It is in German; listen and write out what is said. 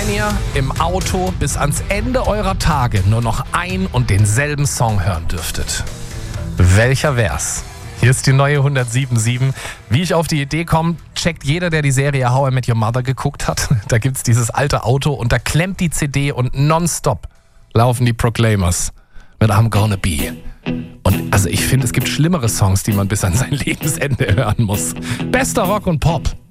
Wenn ihr im Auto bis ans Ende eurer Tage nur noch ein und denselben Song hören dürftet, welcher wär's? Hier ist die neue 107.7. Wie ich auf die Idee komme, checkt jeder, der die Serie How I Met Your Mother geguckt hat. Da gibt's dieses alte Auto und da klemmt die CD und nonstop laufen die Proclaimers mit I'm Gonna Be. Und also ich finde, es gibt schlimmere Songs, die man bis an sein Lebensende hören muss. Bester Rock und Pop.